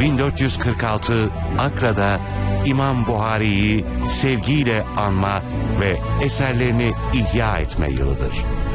1446 Akra'da İmam Buhari'yi sevgiyle anma ve eserlerini ihya etme yılıdır.